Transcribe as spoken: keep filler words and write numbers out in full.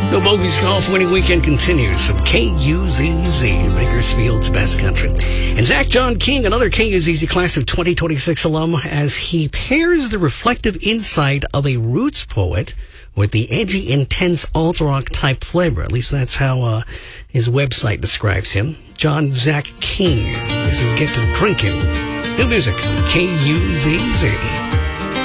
The Bogies Golf winning weekend continues from K U Z Z, Bakersfield's best country. And Zach John King, another K U Z Z class of twenty twenty-six alum, as he pairs the reflective insight of a roots poet with the edgy, intense alt-rock type flavor. At least that's how uh, his website describes him. John Zach King. This is Get to Drinking. New music on K U Z Z.